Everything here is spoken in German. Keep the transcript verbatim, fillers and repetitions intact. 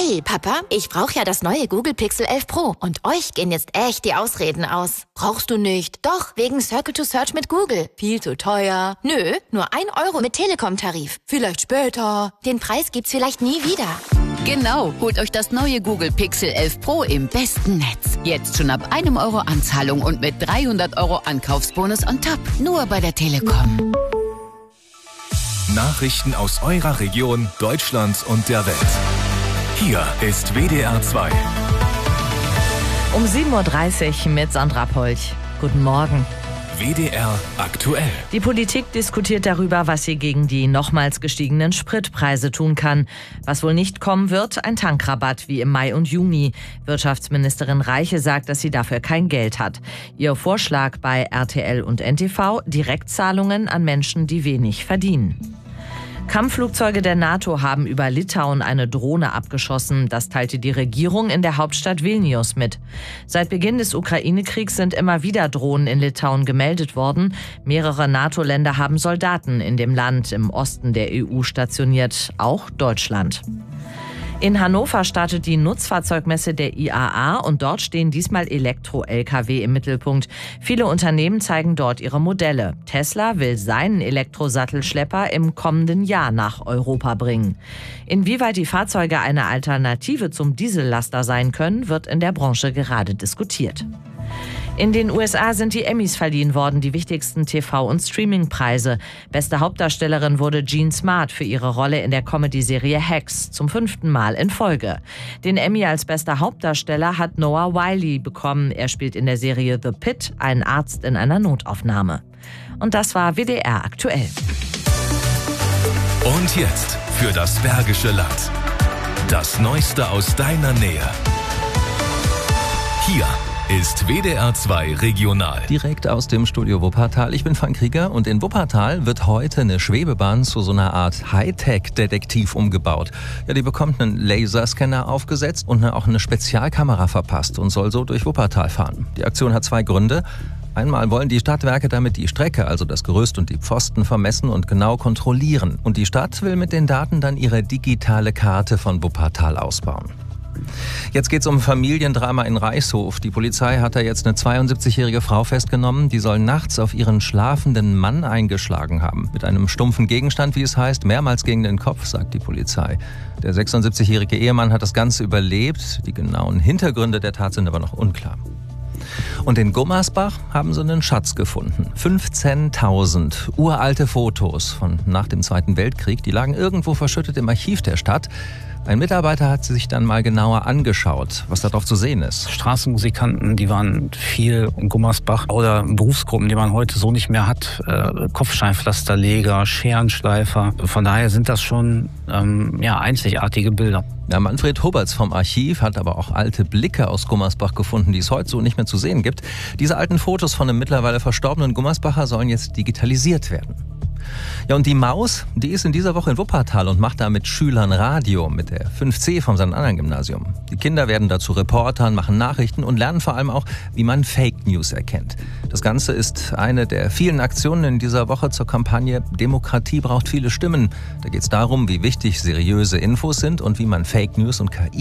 Hey, Papa, ich brauche ja das neue Google Pixel elf Pro und euch gehen jetzt echt die Ausreden aus. Brauchst du nicht? Doch, wegen Circle to Search mit Google. Viel zu teuer. Nö, nur ein Euro mit Telekom-Tarif. Vielleicht später. Den Preis gibt's vielleicht nie wieder. Genau, holt euch das neue Google Pixel elf Pro im besten Netz. Jetzt schon ab einem Euro Anzahlung und mit dreihundert Euro Ankaufsbonus on top. Nur bei der Telekom. Nachrichten aus eurer Region, Deutschlands und der Welt. Hier ist W D R zwei. Um sieben Uhr dreißig mit Sandra Polch. Guten Morgen. W D R aktuell. Die Politik diskutiert darüber, was sie gegen die nochmals gestiegenen Spritpreise tun kann. Was wohl nicht kommen wird, ein Tankrabatt wie im Mai und Juni. Wirtschaftsministerin Reiche sagt, dass sie dafür kein Geld hat. Ihr Vorschlag bei R T L und N T V: Direktzahlungen an Menschen, die wenig verdienen. Kampfflugzeuge der NATO haben über Litauen eine Drohne abgeschossen. Das teilte die Regierung in der Hauptstadt Vilnius mit. Seit Beginn des Ukraine-Kriegs sind immer wieder Drohnen in Litauen gemeldet worden. Mehrere NATO-Länder haben Soldaten in dem Land im Osten der E U stationiert, auch Deutschland. In Hannover startet die Nutzfahrzeugmesse der I A A und dort stehen diesmal Elektro-L K W im Mittelpunkt. Viele Unternehmen zeigen dort ihre Modelle. Tesla will seinen Elektrosattelschlepper im kommenden Jahr nach Europa bringen. Inwieweit die Fahrzeuge eine Alternative zum Diesellaster sein können, wird in der Branche gerade diskutiert. In den U S A sind die Emmys verliehen worden, die wichtigsten T V- und Streaming-Preise. Beste Hauptdarstellerin wurde Jean Smart für ihre Rolle in der Comedy-Serie Hacks, zum fünften Mal in Folge. Den Emmy als bester Hauptdarsteller hat Noah Wyle bekommen. Er spielt in der Serie The Pit einen Arzt in einer Notaufnahme. Und das war W D R aktuell. Und jetzt für das Bergische Land. Das Neueste aus deiner Nähe. Hier ist W D R zwei Regional. Direkt aus dem Studio Wuppertal. Ich bin Frank Krieger und in Wuppertal wird heute eine Schwebebahn zu so einer Art Hightech-Detektiv umgebaut. Ja, die bekommt einen Laserscanner aufgesetzt und auch eine Spezialkamera verpasst und soll so durch Wuppertal fahren. Die Aktion hat zwei Gründe. Einmal wollen die Stadtwerke damit die Strecke, also das Gerüst und die Pfosten, vermessen und genau kontrollieren. Und die Stadt will mit den Daten dann ihre digitale Karte von Wuppertal ausbauen. Jetzt geht's um Familiendrama in Reichshof. Die Polizei hat da jetzt eine zweiundsiebzigjährige Frau festgenommen. Die soll nachts auf ihren schlafenden Mann eingeschlagen haben. Mit einem stumpfen Gegenstand, wie es heißt, mehrmals gegen den Kopf, sagt die Polizei. Der sechsundsiebzigjährige Ehemann hat das Ganze überlebt. Die genauen Hintergründe der Tat sind aber noch unklar. Und in Gummersbach haben sie einen Schatz gefunden. fünfzehntausend uralte Fotos von nach dem Zweiten Weltkrieg. Die lagen irgendwo verschüttet im Archiv der Stadt. Ein Mitarbeiter hat sich dann mal genauer angeschaut, was da drauf zu sehen ist. Straßenmusikanten, die waren viel in Gummersbach, oder Berufsgruppen, die man heute so nicht mehr hat. Äh, Kopfsteinpflasterleger, Scherenschleifer. Von daher sind das schon ähm, ja, einzigartige Bilder. Ja, Manfred Huberts vom Archiv hat aber auch alte Blicke aus Gummersbach gefunden, die es heute so nicht mehr zu sehen gibt. Diese alten Fotos von einem mittlerweile verstorbenen Gummersbacher sollen jetzt digitalisiert werden. Ja, und die Maus, die ist in dieser Woche in Wuppertal und macht da mit Schülern Radio, mit der fünf C vom Sankt Anna Gymnasium. Die Kinder werden dazu Reportern, machen Nachrichten und lernen vor allem auch, wie man Fake News erkennt. Das Ganze ist eine der vielen Aktionen in dieser Woche zur Kampagne Demokratie braucht viele Stimmen. Da geht es darum, wie wichtig seriöse Infos sind und wie man Fake News und K I